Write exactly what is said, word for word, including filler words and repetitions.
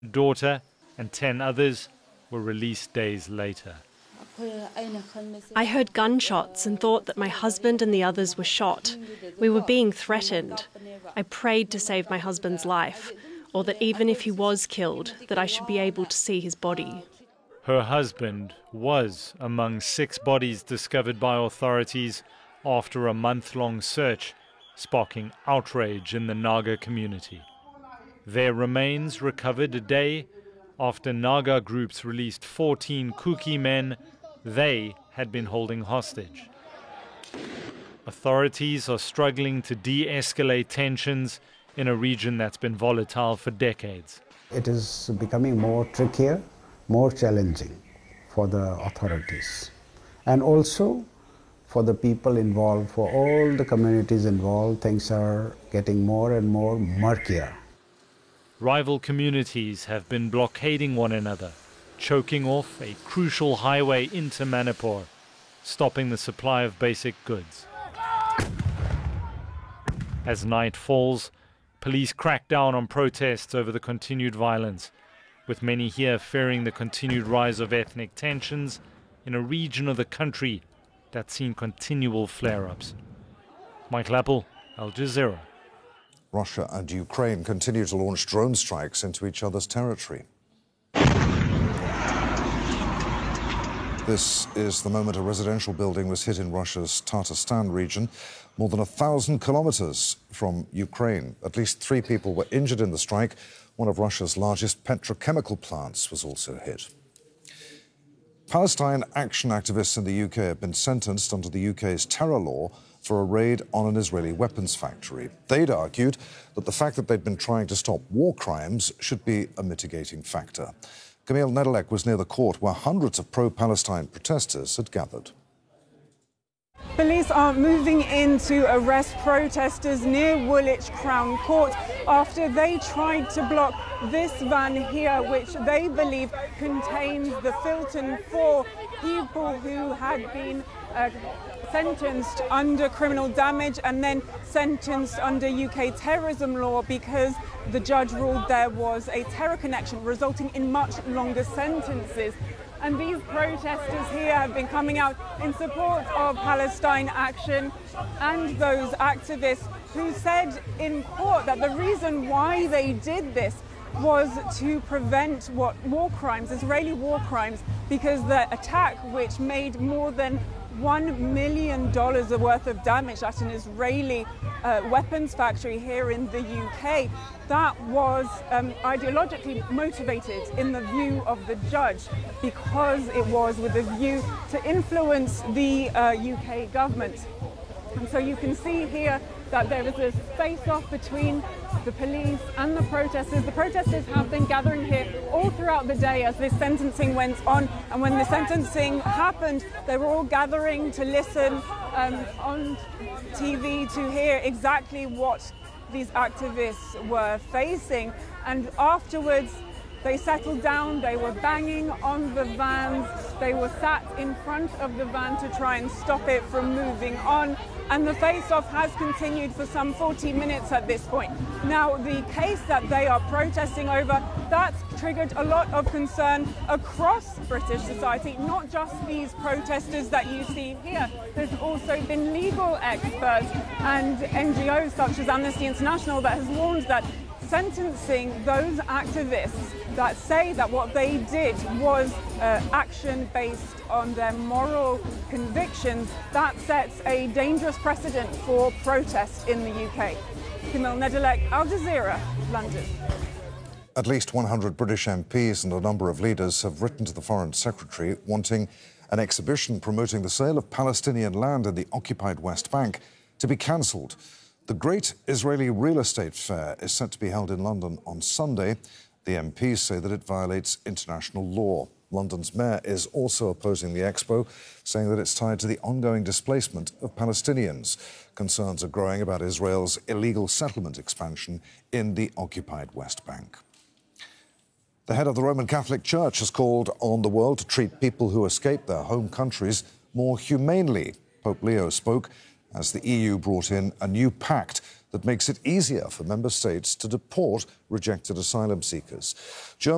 daughter and ten others were released days later. I heard gunshots and thought that my husband and the others were shot. We were being threatened. I prayed to save my husband's life, or that even if he was killed, that I should be able to see his body. Her husband was among six bodies discovered by authorities after a month-long search, sparking outrage in the Naga community. Their remains recovered a day after Naga groups released fourteen Kuki men they had been holding hostage. Authorities are struggling to de-escalate tensions in a region that's been volatile for decades. It is becoming more trickier, more challenging for the authorities, and also for the people involved, for all the communities involved. Things are getting more and more murkier. Rival communities have been blockading one another, choking off a crucial highway into Manipur, stopping the supply of basic goods. As night falls, police crack down on protests over the continued violence, with many here fearing the continued rise of ethnic tensions in a region of the country that's seen continual flare-ups. Michael Appel, Al Jazeera. Russia and Ukraine continue to launch drone strikes into each other's territory. This is the moment a residential building was hit in Russia's Tatarstan region, more than a thousand kilometers from Ukraine. At least three people were injured in the strike. One of Russia's largest petrochemical plants was also hit. Palestine action activists in the U K have been sentenced under the U K's terror law for a raid on an Israeli weapons factory. They'd argued that the fact that they'd been trying to stop war crimes should be a mitigating factor. Camille Nedelec was near the court where hundreds of pro-Palestine protesters had gathered. Police are moving in to arrest protesters near Woolwich Crown Court after they tried to block this van here, which they believe contains the Filton Four people who had been uh, sentenced under criminal damage and then sentenced under U K terrorism law because the judge ruled there was a terror connection, resulting in much longer sentences. And these protesters here have been coming out in support of Palestine Action and those activists who said in court that the reason why they did this was to prevent what war crimes, Israeli war crimes, because the attack, which made more than one million dollars worth of damage at an Israeli uh, weapons factory here in the U K, that was um, ideologically motivated in the view of the judge, because it was with a view to influence the uh, U K government. And so you can see here that there is this face-off between the police and the protesters. The protesters have been gathering here all throughout the day as this sentencing went on. And when the sentencing happened, they were all gathering to listen um, on T V to hear exactly what these activists were facing. And afterwards, they settled down, they were banging on the vans, they were sat in front of the van to try and stop it from moving on. And the face-off has continued for some forty minutes at this point. Now, the case that they are protesting over, that's triggered a lot of concern across British society, not just these protesters that you see here. There's also been legal experts and N G Os such as Amnesty International that has warned that sentencing those activists that say that what they did was uh, action based on their moral convictions, that sets a dangerous precedent for protest in the U K. Camille Nedelec, Al Jazeera, London. At least one hundred British M Ps and a number of leaders have written to the Foreign Secretary wanting an exhibition promoting the sale of Palestinian land in the occupied West Bank to be cancelled. The Great Israeli Real Estate Fair is set to be held in London on Sunday. The M Ps say that it violates international law. London's mayor is also opposing the expo, saying that it's tied to the ongoing displacement of Palestinians. Concerns are growing about Israel's illegal settlement expansion in the occupied West Bank. The head of the Roman Catholic Church has called on the world to treat people who escape their home countries more humanely. Pope Leo spoke as the E U brought in a new pact that makes it easier for member states to deport rejected asylum seekers. Germany